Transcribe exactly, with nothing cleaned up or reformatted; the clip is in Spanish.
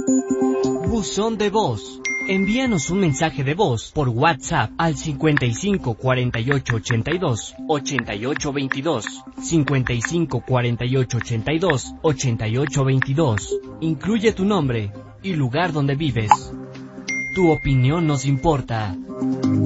Buzón de voz. Envíanos un mensaje de voz por WhatsApp al cincuenta y cinco cuarenta y ocho ochenta y dos ochenta y ocho veintidós, cincuenta y cinco cuarenta y ocho ochenta y dos ochenta y ocho veintidós. Incluye tu nombre y lugar donde vives. Tu opinión nos importa.